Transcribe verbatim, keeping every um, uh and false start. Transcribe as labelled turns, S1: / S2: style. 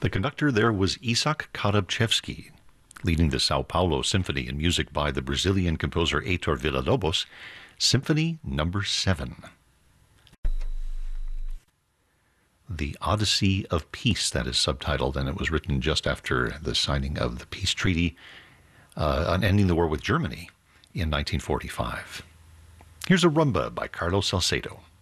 S1: The conductor there was Isak Karabchevsky, leading the Sao Paulo Symphony in music by the Brazilian composer Heitor Villa-Lobos, Symphony Number seven. The Odyssey of Peace, that is subtitled, and it was written just after the signing of the peace treaty uh, on ending the war with Germany in nineteen forty-five. Here's a rumba by Carlos Salcedo.